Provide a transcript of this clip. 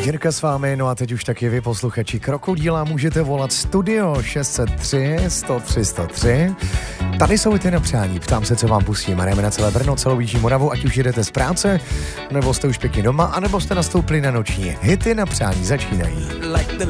Jirka s vámi, no a teď už taky vy, posluchači Krokodýla, můžete volat studio 603 103 103. Tady jsou ty na přání, ptám se, co vám pustím. Hrajeme na celé Brno, celou Jižní Moravu, ať už jedete z práce, nebo jste už pěkně doma, anebo jste nastoupili na noční. Hity na přání začínají.